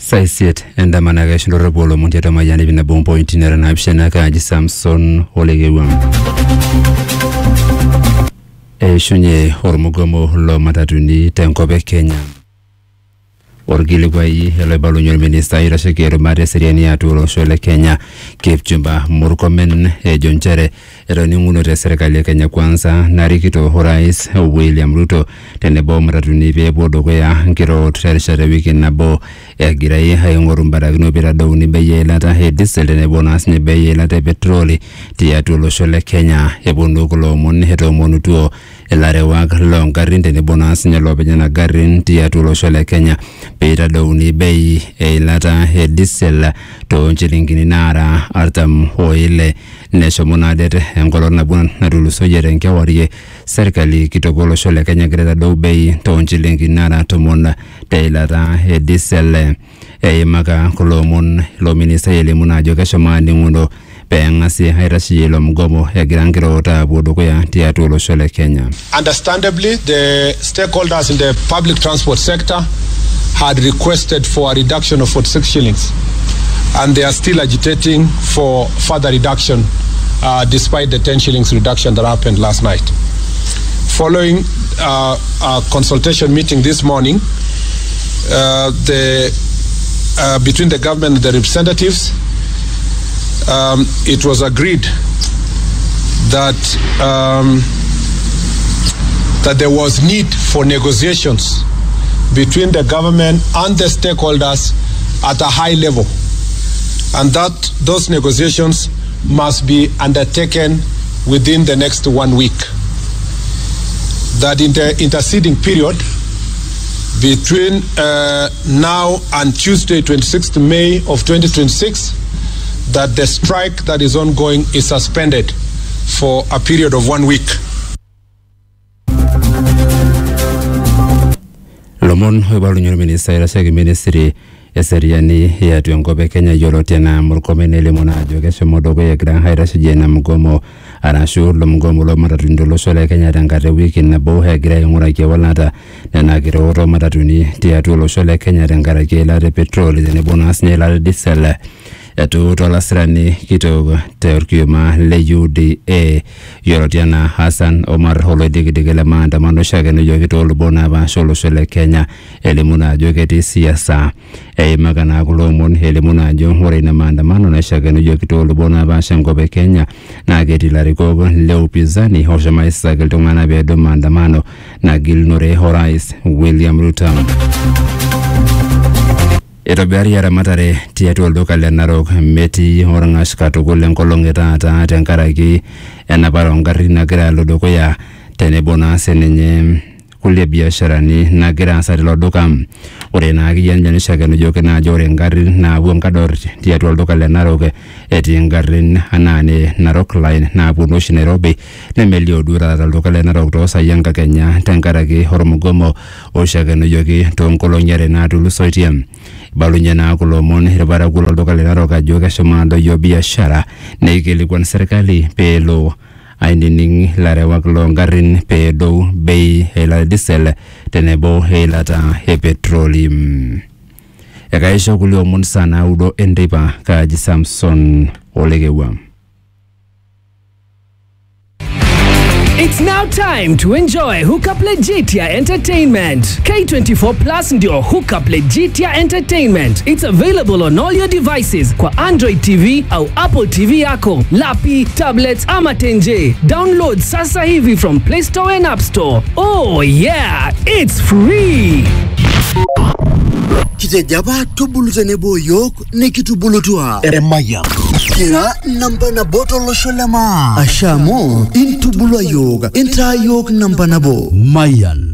Saisiet endamana ga shindoro bolo muntiata mayani bina bombo intinera na bishana ka aji Samson Olegewa. Shunye hormugomo lo matatuni tenkobe Kenya. Orgili kwa hii hele balunyo minista ira shekero mare seriani atulo shole Kenya Kipchumba Murkomen Jonchere eroni nguno te serikali ya Kenya Kwanza narikito Rais William Ruto tenebo matatuni be bodo kwa ngiro treshere wiki nabo girai hayongoru mbaragno bira dawni beye lata diesel tenebo nasne beye lata petroli ti atulo shole Kenya ebondo kulo mon heto monutuo elare wag long garin tenebo nasne lobe jana garin ti atulo shole Kenya Peter Downi Bay lata diesel to chilingini nara artam hoile neshomona dete ngolona buna nadulu sojere nkawarie serikali kitogolo shole Kenya Greta Dow Bay to chilingini nara to mona lata diesel maka kolomon lo minister ele muna joka shomani ngundo pengasi hairashi lo mgomo ya girangiro ta bodo ya tiatulo shole Kenya. Understandably, the stakeholders in the public transport sector had requested for a reduction of 46 shillings, and they are still agitating for further reduction despite the 10 shillings reduction that happened last night. Following a consultation meeting this morning, between the government and the representatives, it was agreed that that there was need for negotiations between the government and the stakeholders at a high level, and that those negotiations must be undertaken within the next 1 week. That in the interceding period between now and Tuesday, 26th May of 2026, that the strike that is ongoing is suspended for a period of 1 week. Lomon hoibalunyo minista ira sheki ministry eseriani ya tuengobe Kenya yorotena Murkomen ele mona jogesho modogo ya gran haira shijena mgomo arashu lo mgomo lo matatundo lo shole Kenya dangare wiki na bohe gira yungura kia walata na gira oro matatuni tiatu lo shole Kenya dangare kia ilare petroli zene bonus nye ilare diesel Etu tola sirani kito teorkiuma le UDA yorotiana Hassan Omar holo digile maandamano shageno yokito olubona ba sholo shole Kenya elimuna joketi siasa magana kulomon elimuna jo horina maandamano na shageno yokito olubona ba shangobe Kenya na geti larikogo le upinzani hoshama isa giltungana bedo maandamano na gilnore Rais William Ruto. Etobari yara matare tiatu oldoka le Narok meti orangash katugule nkolongeta ata tenkaraki enaparo ngari nagira lodoko ya tenebona senenye kulie biasharani nagira asari lodoka ore na kiyanjani shageno joke na jore ngari na buonkador tiatu oldoka le Narok eti ngari anane Narok line na bunoshi Nairobi nemelio dura oldoka le Narok to sayanga Kenya tenkaraki hormugomo o shageno joke to nkolonyere na tulusoitiam balunyana kulomon hirabara kulo oldoka le Narok ajoka shomando yo biashara neikeli kwa serikali pelo ainining larewa kulo ngarin pedo bei hela diesel tenebo helata he petroleum yakaisha kulio mon sana udo endepa kaji Samson Olegewa. It's now time to enjoy Hookup Legitia Entertainment. K24 Plus ndio Hookup Legitia Entertainment. It's available on all your devices kwa Android TV au Apple TV yako, lapi, tablets ama tenje. Download sasa hivi from Play Store and App Store. Oh yeah, it's free. Kitejaba tubulutene boyok ne kitubulutua Maya kira namba na botolo sholema ashamo intubulwa yoga inta yok namba na bo Mayan